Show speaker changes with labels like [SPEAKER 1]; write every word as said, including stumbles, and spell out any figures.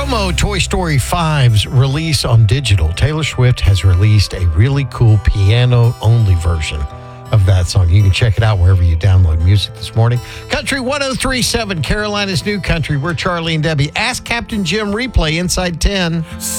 [SPEAKER 1] promo Toy Story five's release on digital, Taylor Swift has released a really cool piano-only version of that song. You can check it out wherever you download music this morning. Country one oh three point seven, Carolina's New Country. We're Charlie and Debbie. Ask Captain Jim replay inside ten.